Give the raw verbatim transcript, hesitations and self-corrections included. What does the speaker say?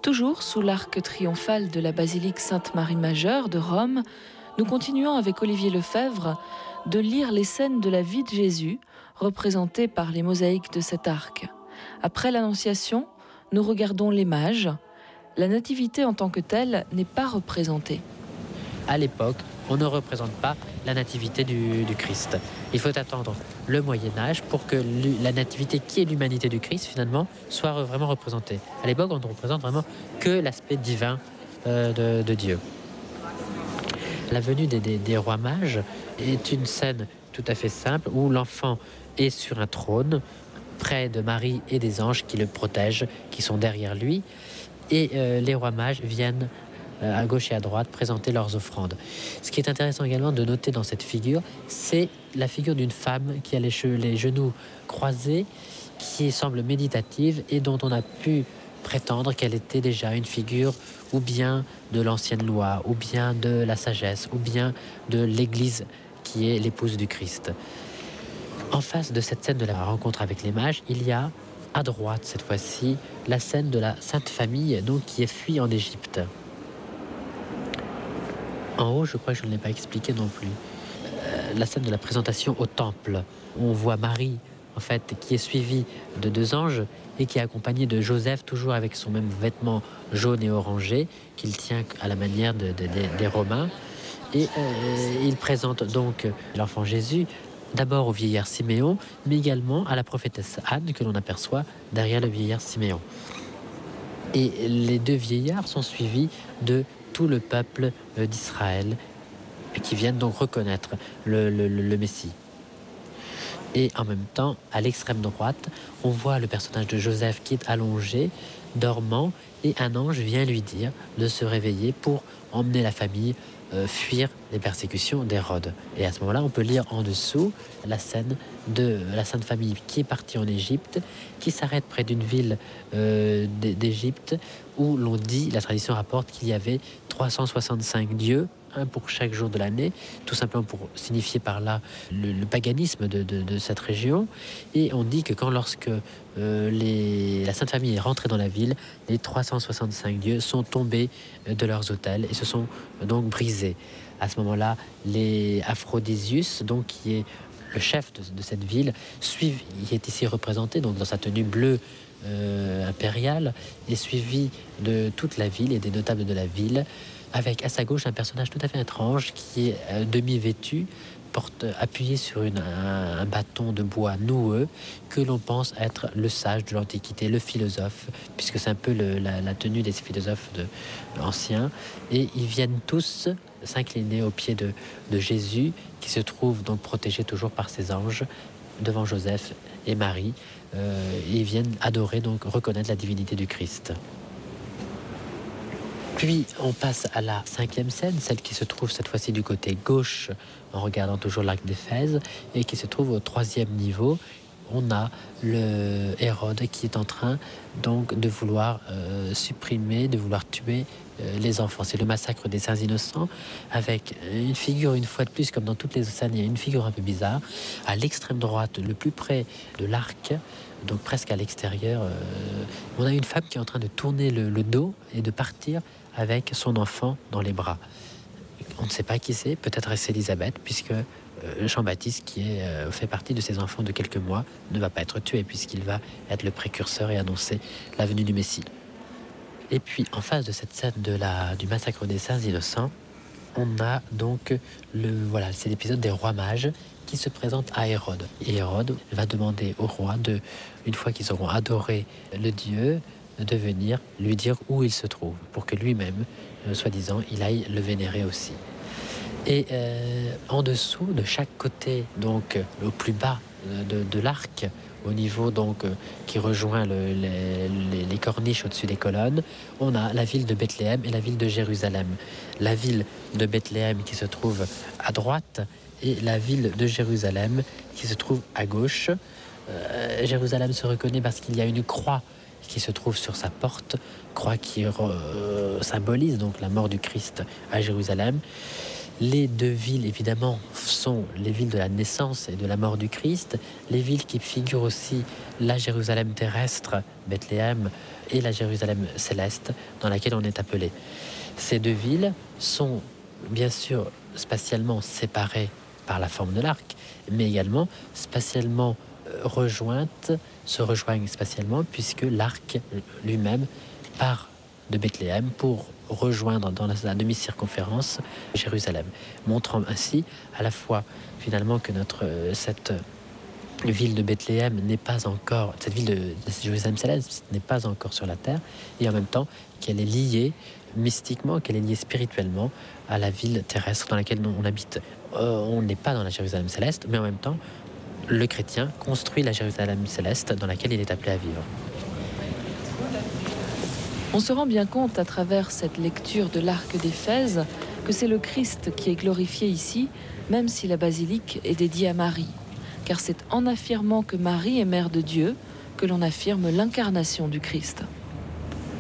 Toujours sous l'arc triomphal de la basilique Sainte-Marie-Majeure de Rome, nous continuons avec Olivier Lefebvre de lire les scènes de la vie de Jésus, représentées par les mosaïques de cet arc. Après l'Annonciation, nous regardons les mages. La nativité en tant que telle n'est pas représentée. À l'époque, on ne représente pas la nativité du, du Christ. Il faut attendre le Moyen-Âge pour que la nativité qui est l'humanité du Christ, finalement, soit vraiment représentée. À l'époque, on ne représente vraiment que l'aspect divin euh, de, de Dieu. La venue des, des, des rois mages est une scène tout à fait simple où l'enfant est sur un trône, près de Marie et des anges qui le protègent, qui sont derrière lui. Et euh, les rois mages viennent à gauche et à droite, présenter leurs offrandes. Ce qui est intéressant également de noter dans cette figure, c'est la figure d'une femme qui a les, che- les genoux croisés, qui semble méditative et dont on a pu prétendre qu'elle était déjà une figure ou bien de l'ancienne loi, ou bien de la sagesse, ou bien de l'Église qui est l'épouse du Christ. En face de cette scène de la rencontre avec les mages, il y a à droite cette fois-ci la scène de la Sainte Famille, donc qui est fuie en Égypte. En haut, je crois que je ne l'ai pas expliqué non plus. Euh, la scène de la présentation au temple. On voit Marie, en fait, qui est suivie de deux anges et qui est accompagnée de Joseph, toujours avec son même vêtement jaune et orangé, qu'il tient à la manière de, de, de, des Romains. Et euh, il présente donc l'enfant Jésus, d'abord au vieillard Siméon, mais également à la prophétesse Anne, que l'on aperçoit derrière le vieillard Siméon. Et les deux vieillards sont suivis de tout le peuple d'Israël qui viennent donc reconnaître le, le, le Messie. Et en même temps, à l'extrême droite, on voit le personnage de Joseph qui est allongé, dormant, et un ange vient lui dire de se réveiller pour emmener la famille euh, fuir les persécutions d'Hérode. Et à ce moment-là, on peut lire en dessous la scène de la Sainte Famille qui est partie en Égypte, qui s'arrête près d'une ville euh, d'Égypte où l'on dit, la tradition rapporte qu'il y avait trois cent soixante-cinq dieux, un pour chaque jour de l'année, tout simplement pour signifier par là le, le paganisme de, de, de cette région. Et on dit que quand lorsque euh, les, la Sainte Famille est rentrée dans la ville, les trois cent soixante-cinq dieux sont tombés de leurs autels et se sont donc brisés. À ce moment-là, les Aphrodisius, donc qui est le chef de, de cette ville, suivi, qui est ici représenté donc dans sa tenue bleue euh, impériale, est suivi de toute la ville et des notables de la ville, avec à sa gauche un personnage tout à fait étrange qui est euh, demi-vêtu, porte, appuyé sur une, un, un bâton de bois noueux, que l'on pense être le sage de l'Antiquité, le philosophe, puisque c'est un peu le, la, la tenue des philosophes de, de anciens. Et ils viennent tous s'incliner aux pieds de, de Jésus, qui se trouve donc protégé toujours par ses anges, devant Joseph et Marie. Euh, et ils viennent adorer, donc reconnaître la divinité du Christ. Puis on passe à la cinquième scène, celle qui se trouve cette fois-ci du côté gauche, en regardant toujours l'arc d'Éphèse, et qui se trouve au troisième niveau. On a le Hérode qui est en train donc de vouloir euh, supprimer, de vouloir tuer euh, les enfants. C'est le massacre des saints innocents, avec une figure, une fois de plus, comme dans toutes les scènes, il y a une figure un peu bizarre. À l'extrême droite, le plus près de l'arc, donc presque à l'extérieur, euh, on a une femme qui est en train de tourner le, le dos et de partir avec son enfant dans les bras. On ne sait pas qui c'est, peut-être c'est Élisabeth, puisque euh, Jean-Baptiste, qui est, euh, fait partie de ses enfants de quelques mois, ne va pas être tué, puisqu'il va être le précurseur et annoncer la venue du Messie. Et puis, en face de cette scène de la, du massacre des saints innocents, on a donc le, voilà, c'est l'épisode des rois mages qui se présente à Hérode. Et Hérode va demander au roi, de, une fois qu'ils auront adoré le Dieu, de venir lui dire où il se trouve, pour que lui-même, euh, soi-disant, il aille le vénérer aussi. Et euh, en dessous, de chaque côté, donc au plus bas de, de l'arc, au niveau donc euh, qui rejoint le, les, les, les corniches au-dessus des colonnes, on a la ville de Bethléem et la ville de Jérusalem. La ville de Bethléem qui se trouve à droite et la ville de Jérusalem qui se trouve à gauche. Euh, Jérusalem se reconnaît parce qu'il y a une croix qui se trouve sur sa porte, croix qui euh, symbolise donc la mort du Christ à Jérusalem. Les deux villes, évidemment, sont les villes de la naissance et de la mort du Christ, les villes qui figurent aussi la Jérusalem terrestre, Bethléem, et la Jérusalem céleste dans laquelle on est appelé. Ces deux villes sont bien sûr spatialement séparées par la forme de l'arc, mais également spatialement rejointes, se rejoignent spatialement puisque l'arc lui-même part de Bethléem pour rejoindre dans la demi-circonférence Jérusalem, montrant ainsi à la fois finalement que notre cette ville de Bethléem n'est pas encore, cette ville de, de Jérusalem céleste n'est pas encore sur la terre, et en même temps qu'elle est liée mystiquement, qu'elle est liée spirituellement à la ville terrestre dans laquelle on habite. Euh, on n'est pas dans la Jérusalem céleste, mais en même temps, le chrétien construit la Jérusalem céleste dans laquelle il est appelé à vivre. On se rend bien compte à travers cette lecture de l'arc d'Éphèse que c'est le Christ qui est glorifié ici, même si la basilique est dédiée à Marie. Car c'est en affirmant que Marie est mère de Dieu que l'on affirme l'incarnation du Christ.